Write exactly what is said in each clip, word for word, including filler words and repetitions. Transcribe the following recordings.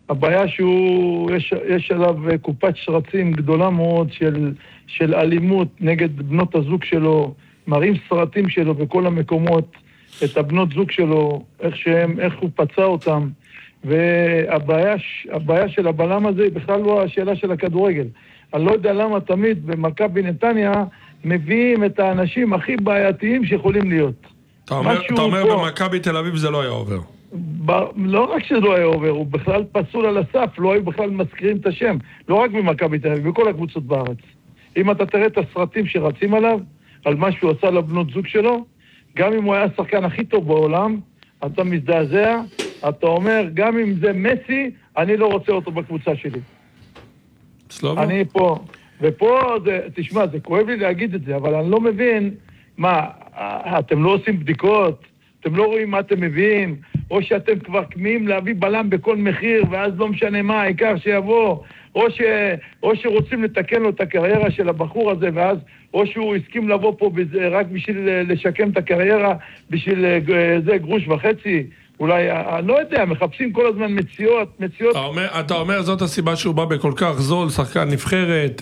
הבעיה שהוא, יש, יש עליו קופת שרצים גדולה מאוד של, של אלימות נגד בנות הזוג שלו, מראים סרטים שלו בכל המקומות, את הבנות זוג שלו, איך שהם, איך הוא פצע אותם, והבעיה, הבעיה של הבלם הזה היא בכלל לא השאלה של הכדורגל. אני לא יודע למה תמיד במכבי נתניה מביאים את האנשים הכי בעייתיים שיכולים להיות. אתה אומר, אתה אומר פה, במכבי תל אביב זה לא היה עובר. ב, לא רק שזה לא היה עובר, הוא בכלל פסול על הסף, לא היו בכלל מזכירים את השם. לא רק במכבי תל אביב, בכל הקבוצות בארץ. אם אתה תראה את הסרטים שרצים עליו, על מה שהוא עשה לבנות זוג שלו, גם אם הוא היה השחקן הכי טוב בעולם, אתה מזדעזע, אתה אומר, גם אם זה מסי, אני לא רוצה אותו בקבוצה שלי. סלובו? אני פה, ופה, זה, תשמע, זה כואב לי להגיד את זה, אבל אני לא מבין, מה, אתם לא עושים בדיקות, אתם לא רואים מה אתם מביאים, או שאתם כבר כמיים להביא בלם בכל מחיר, ואז לא משנה מה, העיקר שיבוא, או, ש, או שרוצים לתקן לו את הקריירה של הבחור הזה, ואז, או שהוא הסכים לבוא פה בזה, רק בשביל לשקם את הקריירה, בשביל זה גרוש וחצי, אולי, אני לא יודע, מחפשים כל הזמן מציאות, מציאות. אתה אומר, אתה אומר, זאת הסיבה שהוא בא בכל כך זול, שחקן נבחרת,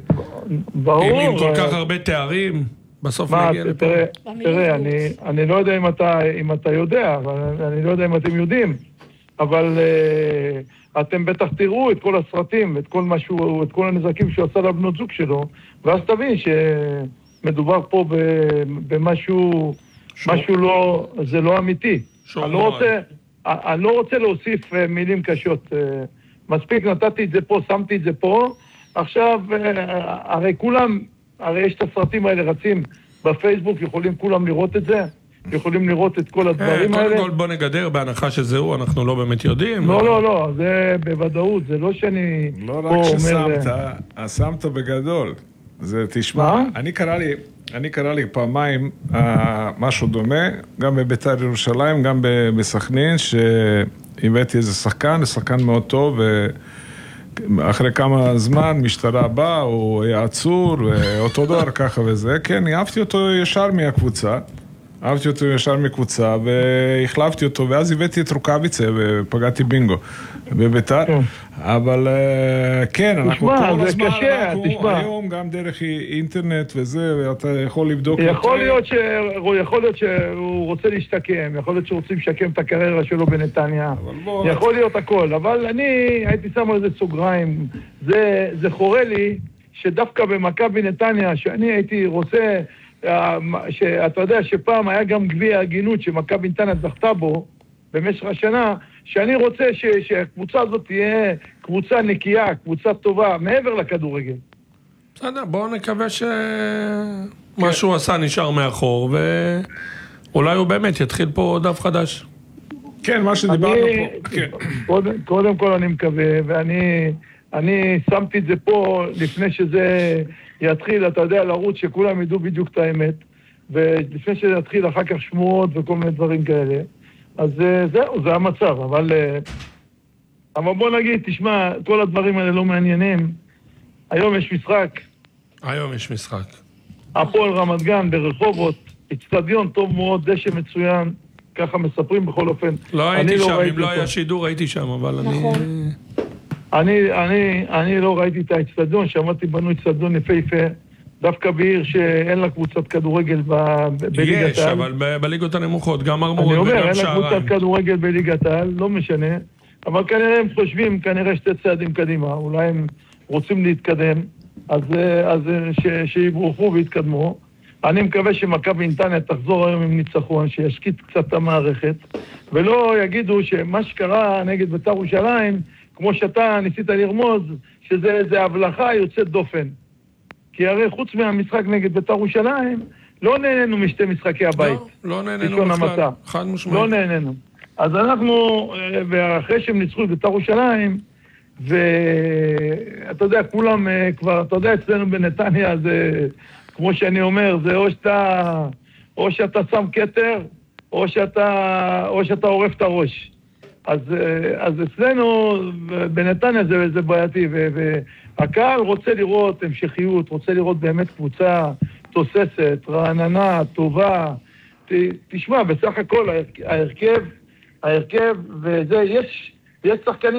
ברור. עם כל כך הרבה תארים, בסוף נגיע לפה. תראה, תראה, אני, אני לא יודע אם אתה, אם אתה יודע, אבל אני לא יודע אם אתם יודעים, אבל uh, אתם בטח תראו את כל הסרטים, את כל משהו, את כל הנזקים שהוא עשה לבנות זוג שלו, ואז תבין שמדובר פה במשהו, משהו לא, זה לא אמיתי. אני לא רוצה, אני לא רוצה להוסיף מילים קשות. מספיק, נתתי את זה פה, שמתי את זה פה. עכשיו, הרי כולם, הרי יש את הסרטים האלה רצים בפייסבוק, יכולים כולם לראות את זה, יכולים לראות את כל הדברים האלה. קודם כל בוא נגדר בהנחה שזהו, אנחנו לא באמת יודעים. לא, לא, לא, זה בוודאות, זה לא שאני... לא רק ששמת, שמת בגדול. זה, תשמע, אני קרא לי... אני קרא לי פעמיים uh, משהו דומה, גם בביתר ירושלים, גם בסכנין, שהבאתי איזה שחקן, שחקן מאוד טוב, ואחרי כמה זמן משטרה בא, הוא היה עצור, ואותו דבר ככה וזה, כן, אהבתי אותו ישר מהקבוצה, אהבתי אותו ישר מקבוצה, והחלפתי אותו, ואז הבאתי את רוקאביצה, ופגעתי בינגו בביתר, אבל כן, אנחנו כל הזמן, אנחנו היום גם דרך אינטרנט וזה, ואתה יכול לבדוק... יכול להיות שהוא רוצה להשתקם, יכול להיות שהוא רוצה לשקם את הקריירה שלו בנתניה, יכול להיות הכל, אבל אני הייתי שם על זה סוגריים, זה חורה לי שדווקא במכבי נתניה, שאני הייתי רוצה... שאתה יודע שפעם היה גם גביע הגינות שמכבי נתניה זכתה בו במשך השנה, שאני רוצה ש, שהקבוצה הזאת תהיה קבוצה נקייה, קבוצה טובה, מעבר לכדורגל. בסדר, בואו נקווה שמה שהוא עשה נשאר מאחור, ואולי הוא באמת יתחיל פה דף חדש. כן, מה שדיברנו פה. כן. קודם, קודם כל אני מקווה, ואני אני שמתי את זה פה לפני שזה... יתחיל, אתה יודע, לרוץ שכולם ידעו בדיוק את האמת, ולפני שזה יתחיל אחר כך שמועות וכל מיני דברים כאלה, אז זהו, זה המצב, אבל, אבל בוא נגיד, תשמע, כל הדברים האלה לא מעניינים, היום יש משחק. היום יש משחק. הפועל רמת גן ברחובות, אצטדיון טוב מאוד, דשא מצוין, ככה מספרים בכל אופן. לא הייתי שם, אם לא היה שידור הייתי שם, אבל אני... אני, אני, אני לא ראיתי את האצטדיון, שמעתי בנו אצטדיון יפהפה, דווקא בעיר שאין לה קבוצת כדורגל בליגת העל. יש, אבל בליגות הנמוכות, גם ארמורות וגם שעריים. אני אומר, אין לה קבוצת כדורגל בליגת העל, לא משנה, אבל כנראה הם חושבים, כנראה שתי צעדים קדימה, אולי הם רוצים להתקדם, אז, אז ש, שיברוכו ויתקדמו. אני מקווה שמכבי נתניה תחזור היום עם ניצחון, שישקיט קצת את המערכת, ולא יגידו שמה שקרה נגד בית"ר ירושלים, כמו שאתה ניסית לרמוז, שזה איזה הבלחה יוצאת דופן. כי הרי חוץ מהמשחק נגד בית"ר ירושלים, לא נהנינו משתי משחקי הבית. לא, לא נהנינו בכלל, חד משמעית. לא נהנינו. אז אנחנו, ואחרי שהם ניצחו את בית"ר ירושלים, ואתה יודע, כולם כבר, אתה יודע, אצלנו בנתניה, זה, כמו שאני אומר, זה או שאתה, או שאתה שם כתר, או שאתה, או שאתה עורף את הראש. אז, אז אצלנו בנתניה זה, זה בעייתי, והקהל רוצה לראות המשכיות, רוצה לראות באמת קבוצה תוססת, רעננה, טובה. ת, תשמע, בסך הכל ההרכב, ההרכב, וזה, יש, יש שחקנים